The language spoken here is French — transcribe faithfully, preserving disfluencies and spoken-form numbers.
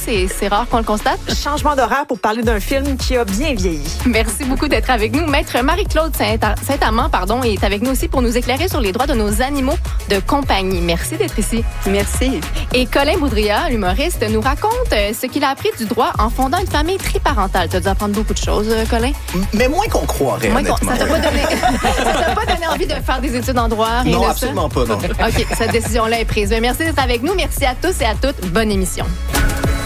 c'est, c'est rare qu'on le constate. Changement d'horaire pour parler d'un film qui a bien vieilli. Merci beaucoup d'être avec nous. Maître Marie-Claude Saint-Amand pardon, est avec nous aussi pour nous éclairer sur les droits de nos animaux de compagnie. Merci d'être ici. Merci. Et Colin Boudria, l'humoriste, nous raconte ce qu'il a appris du droit en fondant une famille triparentale. Tu as dû apprendre beaucoup de choses, Colin. Mais moins qu'on croirait, moins qu'on, honnêtement. Ça t'a pas donné, ça t'a pas donné envie de faire des études en droit? Rien non, de absolument ça? pas, non. OK, cette décision-là est prise. Merci d'être avec nous. Merci à tous et à toutes. Bonne émission.